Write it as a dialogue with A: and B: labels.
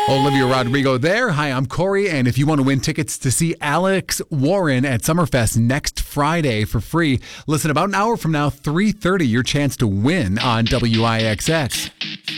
A: Olivia Rodrigo there. Hi, I'm Corey, and if you want to win tickets to see Alex Warren at Summerfest next Friday for free, listen about an hour from now, 3:30, your chance to win on WIXX.